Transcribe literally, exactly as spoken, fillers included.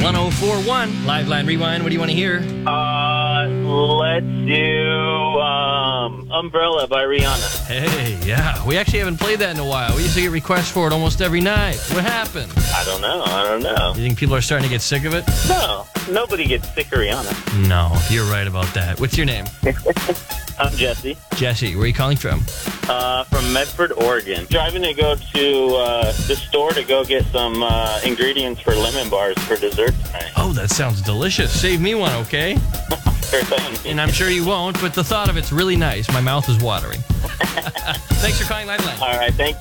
one oh four one. Liveline Rewind, what do you want to hear? Uh, let's do um, Umbrella by Rihanna. Hey, yeah. We actually haven't played that in a while. We used to get requests for it almost every night. What happened? I don't know. I don't know. You think people are starting to get sick of it? No, nobody gets sick of Rihanna. No, you're right about that. What's your name? I'm Jesse. Jesse, where are you calling from? Uh, from Medford, Oregon. Driving to go to uh, the store to go get some uh, ingredients for lemon bars for dessert tonight. Oh, that sounds delicious. Save me one, okay? Sure thing. And I'm sure you won't, but the thought of it's really nice. My mouth is watering. Thanks for calling Liveline. All right, thank